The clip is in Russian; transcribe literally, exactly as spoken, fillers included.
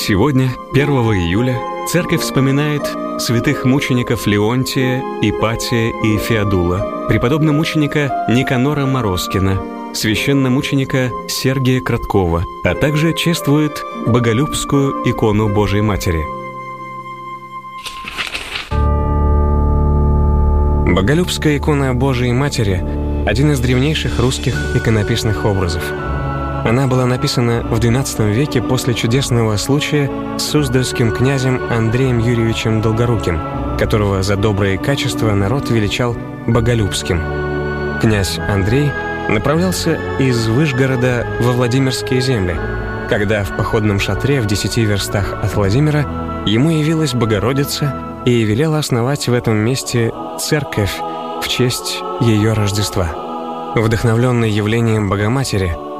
Сегодня, первого июля, Церковь вспоминает святых мучеников Леонтия, Ипатия и Феодула, преподобно-мученика Никанора Морозкина, священномученика Сергия Краткова, а также чествует Боголюбскую икону Божией Матери. Боголюбская икона Божией Матери – один из древнейших русских иконописных образов. Она была написана в двенадцатом веке после чудесного случая с суздальским князем Андреем Юрьевичем Долгоруким, которого за добрые качества народ величал Боголюбским. Князь Андрей направлялся из Вышгорода во Владимирские земли, когда в походном шатре в десяти верстах от Владимира ему явилась Богородица и велела основать в этом месте церковь в честь ее Рождества. Вдохновленный явлением Богоматери,